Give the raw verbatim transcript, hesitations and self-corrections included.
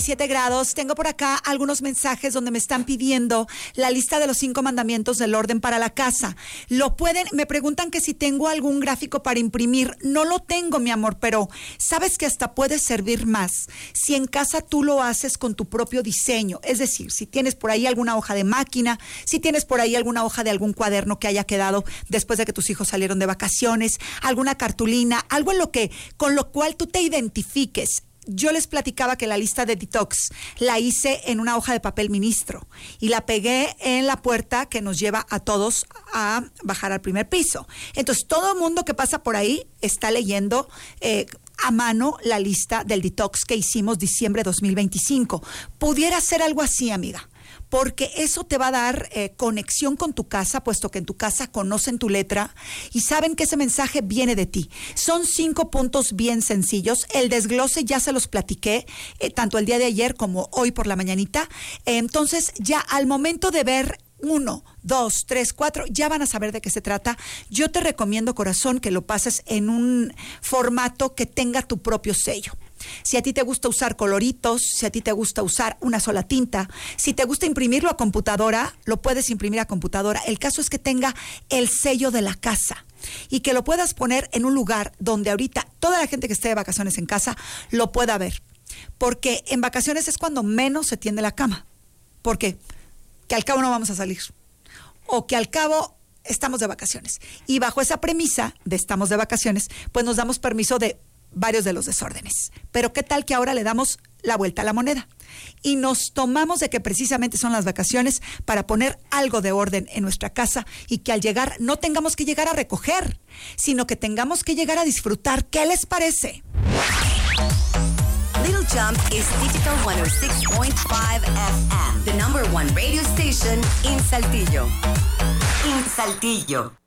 siete grados. Tengo por acá algunos mensajes donde me están pidiendo la lista de los cinco mandamientos del orden para la casa. Lo pueden, me preguntan que si tengo algún gráfico para imprimir. No lo tengo, mi amor, pero sabes que hasta puede servir más si en casa tú lo haces con tu propio diseño. Es decir, si tienes por ahí alguna hoja de máquina, si tienes por ahí alguna hoja de algún cuaderno que haya quedado después de que tus hijos salieron de vacaciones, alguna cartulina, algo en lo que, con lo cual tú te identifiques. Yo les platicaba que la lista de detox la hice en una hoja de papel ministro y la pegué en la puerta que nos lleva a todos a bajar al primer piso. Entonces, todo el mundo que pasa por ahí está leyendo eh, a mano la lista del detox que hicimos diciembre dos mil veinticinco. Pudiera ser algo así, amiga, porque eso te va a dar eh, conexión con tu casa, puesto que en tu casa conocen tu letra y saben que ese mensaje viene de ti. Son cinco puntos bien sencillos. El desglose ya se los platiqué, eh, tanto el día de ayer como hoy por la mañanita. Eh, entonces, ya al momento de ver uno, dos, tres, cuatro, ya van a saber de qué se trata. Yo te recomiendo, corazón, que lo pases en un formato que tenga tu propio sello. Si a ti te gusta usar coloritos, si a ti te gusta usar una sola tinta, si te gusta imprimirlo a computadora, lo puedes imprimir a computadora. El caso es que tenga el sello de la casa y que lo puedas poner en un lugar donde ahorita toda la gente que esté de vacaciones en casa lo pueda ver. Porque en vacaciones es cuando menos se tiende la cama. ¿Por qué? Que al cabo no vamos a salir. O que al cabo estamos de vacaciones. Y bajo esa premisa de estamos de vacaciones, pues nos damos permiso de varios de los desórdenes. Pero ¿qué tal que ahora le damos la vuelta a la moneda? Y nos tomamos de que precisamente son las vacaciones para poner algo de orden en nuestra casa y que al llegar no tengamos que llegar a recoger, sino que tengamos que llegar a disfrutar. ¿Qué les parece? Little Jump is Digital ciento seis point cinco F M, the number one radio station in Saltillo. In Saltillo.